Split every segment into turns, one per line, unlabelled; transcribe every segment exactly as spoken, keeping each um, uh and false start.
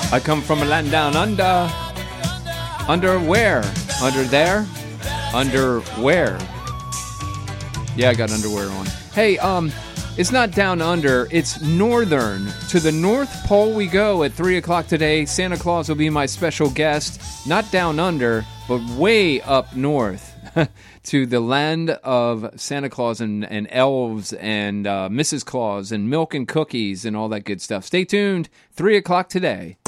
I come from a land down under. Under where? Under there? Under where? Yeah, I got underwear on. Hey, um, it's not down under, it's northern. To the North Pole we go at three o'clock today. Santa Claus will be my special guest. Not down under, but way up north. To the land of Santa Claus and, and elves and uh, Missus Claus and milk and cookies and all that good stuff. Stay tuned. three o'clock today.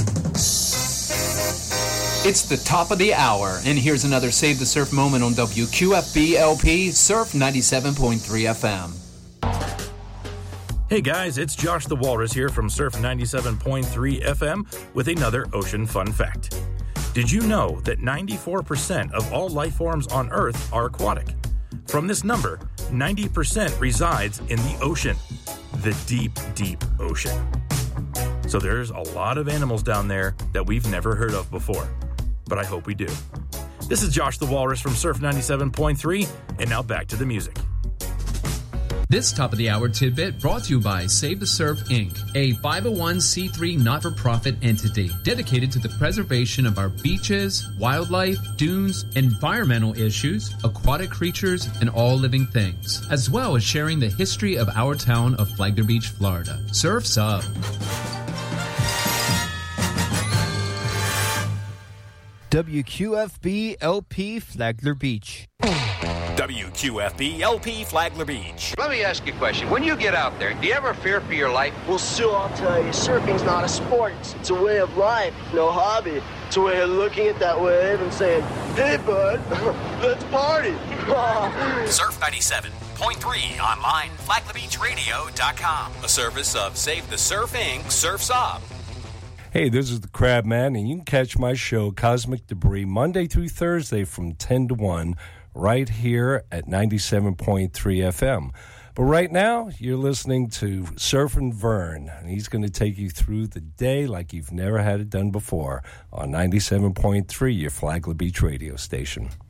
It's the top of the hour, and here's another Save the Surf moment on W Q F B L P Surf ninety-seven point three F M.
Hey guys, it's Josh the Walrus here from Surf ninety-seven point three F M with another ocean fun fact. Did you know that ninety-four percent of all life forms on Earth are aquatic? From this number, ninety percent resides in the ocean, the deep, deep ocean. So there's a lot of animals down there that we've never heard of before, but I hope we do. This is Josh the Walrus from Surf ninety-seven point three, and now back to the music.
This top of the hour tidbit brought to you by Save the Surf Incorporated, a five oh one c three not-for-profit entity dedicated to the preservation of our beaches, wildlife, dunes, environmental issues, aquatic creatures, and all living things, as well as sharing the history of our town of Flagler Beach, Florida. Surf's up.
W Q F B L P Flagler Beach.
W Q F B L P Flagler Beach.
Let me ask you a question. When you get out there, do you ever fear for your life?
Well, Sue, I'll tell you, surfing's not a sport. It's a way of life, no hobby. It's a way of looking at that wave and saying, hey, bud, let's party.
Surf ninety-seven point three online, flagler beach radio dot com. A service of Save the Surf Incorporated. Surf's Up.
Hey, this is the Crab Man, and you can catch my show, Cosmic Debris, Monday through Thursday from ten to one, right here at ninety-seven point three F M. But right now, you're listening to Surfin' Vern, and he's going to take you through the day like you've never had it done before on ninety-seven point three, your Flagler Beach radio station.